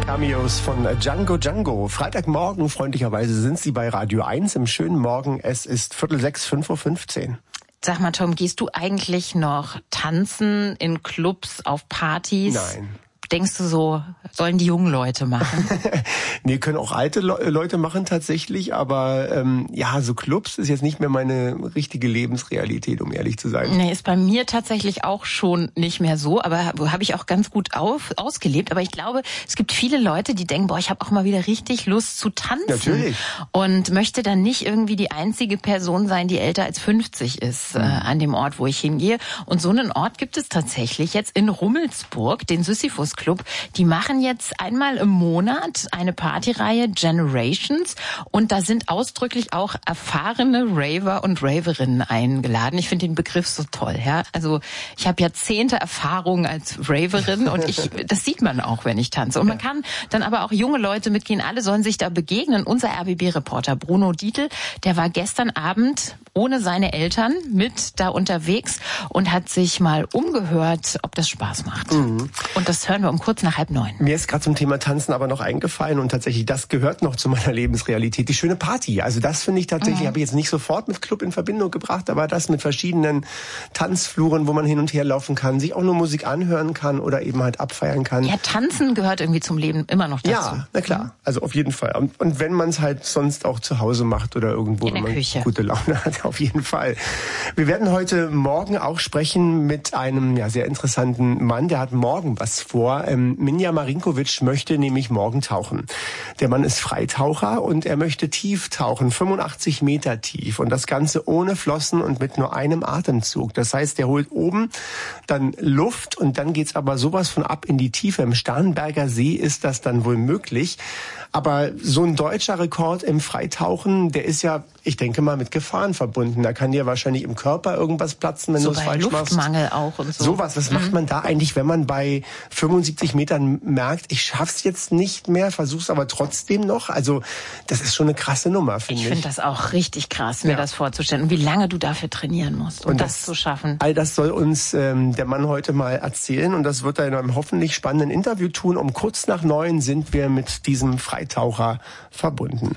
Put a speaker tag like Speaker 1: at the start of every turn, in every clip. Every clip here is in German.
Speaker 1: Cameos von Django Django. Freitagmorgen, freundlicherweise sind Sie bei Radio 1 im schönen Morgen. Es ist 5:45, 5:15 Uhr.
Speaker 2: Sag mal, Tom, gehst du eigentlich noch tanzen in Clubs, auf Partys?
Speaker 1: Nein.
Speaker 2: Denkst du so, sollen die jungen Leute machen?
Speaker 1: Nee, können auch alte Leute machen tatsächlich, aber ja, so Clubs ist jetzt nicht mehr meine richtige Lebensrealität, um ehrlich zu sein.
Speaker 2: Nee, ist bei mir tatsächlich auch schon nicht mehr so, aber habe ich auch ganz gut ausgelebt. Aber ich glaube, es gibt viele Leute, die denken, boah, ich habe auch mal wieder richtig Lust zu tanzen.
Speaker 1: Natürlich.
Speaker 2: Und möchte dann nicht irgendwie die einzige Person sein, die älter als 50 ist an dem Ort, wo ich hingehe. Und so einen Ort gibt es tatsächlich jetzt in Rummelsburg, den Sisyphus Club. Die machen jetzt einmal im Monat eine Partyreihe Generations und da sind ausdrücklich auch erfahrene Raver und Raverinnen eingeladen. Ich finde den Begriff so toll, ja. Also ich habe Jahrzehnte Erfahrung als Raverin und das sieht man auch, wenn ich tanze. Und man kann dann aber auch junge Leute mitgehen. Alle sollen sich da begegnen. Unser RBB-Reporter Bruno Dietl, der war gestern Abend ohne seine Eltern mit da unterwegs und hat sich mal umgehört, ob das Spaß macht. Und das hören wir um kurz nach 8:30.
Speaker 1: Mir ist gerade zum Thema Tanzen aber noch eingefallen und tatsächlich, das gehört noch zu meiner Lebensrealität, die schöne Party. Also das finde ich tatsächlich, habe ich jetzt nicht sofort mit Club in Verbindung gebracht, aber das mit verschiedenen Tanzfluren, wo man hin und her laufen kann, sich auch nur Musik anhören kann oder eben halt abfeiern kann.
Speaker 2: Ja, tanzen gehört irgendwie zum Leben immer noch dazu.
Speaker 1: Ja, na klar, also auf jeden Fall. Und wenn man es halt sonst auch zu Hause macht oder irgendwo,
Speaker 2: in der
Speaker 1: wenn man
Speaker 2: Küche
Speaker 1: gute Laune hat, auf jeden Fall. Wir werden heute Morgen auch sprechen mit einem sehr interessanten Mann, der hat morgen was vor. Minja Marinkovic möchte nämlich morgen tauchen. Der Mann ist Freitaucher und er möchte tief tauchen, 85 Meter tief. Und das Ganze ohne Flossen und mit nur einem Atemzug. Das heißt, er holt oben dann Luft und dann geht's aber sowas von ab in die Tiefe. Im Starnberger See ist das dann wohl möglich. Aber so ein deutscher Rekord im Freitauchen, der ist ja, ich denke mal, mit Gefahren verbunden. Da kann dir wahrscheinlich im Körper irgendwas platzen, wenn du es falsch machst.
Speaker 2: Luftmangel auch und so.
Speaker 1: Sowas, was macht man da eigentlich, wenn man bei 75 Metern merkt, ich schaff's jetzt nicht mehr, versuch's aber trotzdem noch? Also das ist schon eine krasse Nummer, finde ich.
Speaker 2: Ich finde das auch richtig krass, mir das vorzustellen. Und wie lange du dafür trainieren musst, um das zu schaffen.
Speaker 1: All das soll uns der Mann heute mal erzählen und das wird er in einem hoffentlich spannenden Interview tun. Um kurz nach 9 sind wir mit diesem Freitaucher verbunden.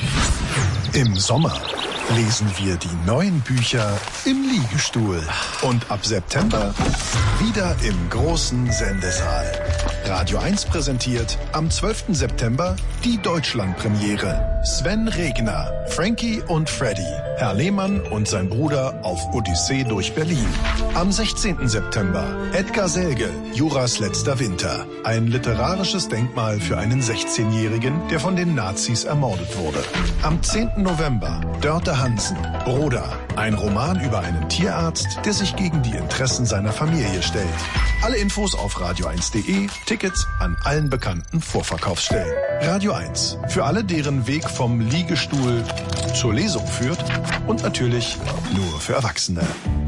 Speaker 3: Im Sommer lesen wir die neuen Bücher im Liegestuhl. Und ab September wieder im großen Sendesaal. Radio 1 präsentiert am 12. September die Deutschlandpremiere. Sven Regner, Frankie und Freddy, Herr Lehmann und sein Bruder auf Odyssee durch Berlin. Am 16. September Edgar Selge, Juras letzter Winter. Ein literarisches Denkmal für einen 16-Jährigen, der von den Nazis ermordet wurde. Am 10. November Dörte Hansen, Broda. Ein Roman über einen Tierarzt, der sich gegen die Interessen seiner Familie stellt. Alle Infos auf radio1.de, Tickets an allen bekannten Vorverkaufsstellen. Radio 1, für alle, deren Weg vom Liegestuhl zur Lesung führt und natürlich nur für Erwachsene.